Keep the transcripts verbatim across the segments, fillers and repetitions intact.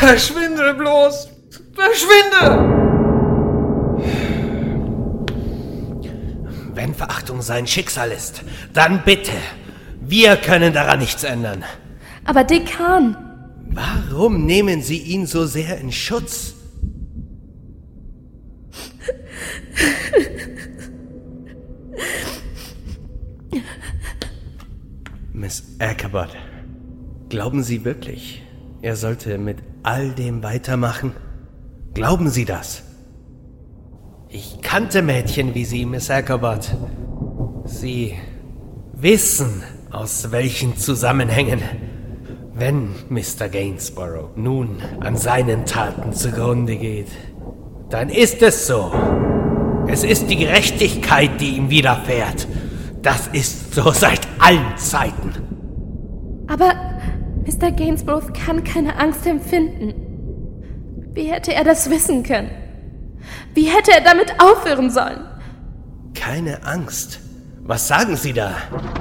Verschwinde bloß! Verschwinde! Wenn Verachtung sein Schicksal ist, dann bitte. Wir können daran nichts ändern. Aber Dekan... Warum nehmen Sie ihn so sehr in Schutz? Miss Ackerbot, glauben Sie wirklich, er sollte mit all dem weitermachen? Glauben Sie das? Ich kannte Mädchen wie Sie, Miss Ackerbot. Sie wissen, aus welchen Zusammenhängen. Wenn Mister Gainsborough nun an seinen Taten zugrunde geht, dann ist es so. Es ist die Gerechtigkeit, die ihm widerfährt. Das ist so seit allen Zeiten. Aber Mister Gainsborough kann keine Angst empfinden. Wie hätte er das wissen können? Wie hätte er damit aufhören sollen? Keine Angst. Was sagen Sie da?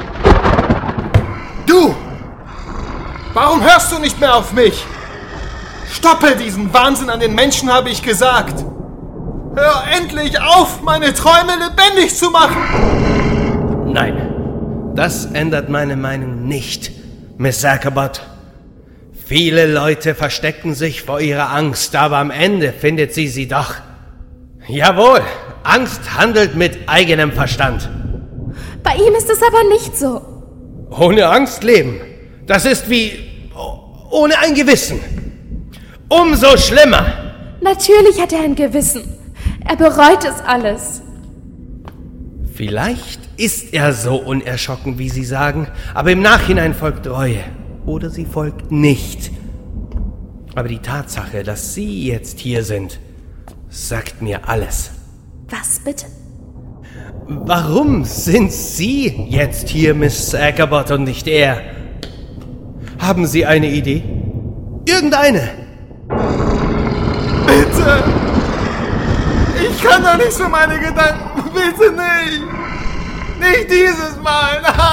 Du! Warum hörst du nicht mehr auf mich? Stoppe diesen Wahnsinn an den Menschen, habe ich gesagt. Hör endlich auf, meine Träume lebendig zu machen! Nein, das ändert meine Meinung nicht, Miss Ackerbot. Viele Leute verstecken sich vor ihrer Angst, aber am Ende findet sie sie doch. Jawohl, Angst handelt mit eigenem Verstand. Bei ihm ist es aber nicht so. Ohne Angst leben, das ist wie ohne ein Gewissen. Umso schlimmer. Natürlich hat er ein Gewissen. Er bereut es alles. Vielleicht ist er so unerschrocken, wie Sie sagen, aber im Nachhinein folgt Reue. Oder sie folgt nicht. Aber die Tatsache, dass Sie jetzt hier sind, sagt mir alles. Was bitte? Warum sind Sie jetzt hier, Miss Ackerbot, und nicht er? Haben Sie eine Idee? Irgendeine? Bitte! Ich kann doch nicht für meine Gedanken. Bitte nicht! Nicht dieses Mal! Nein!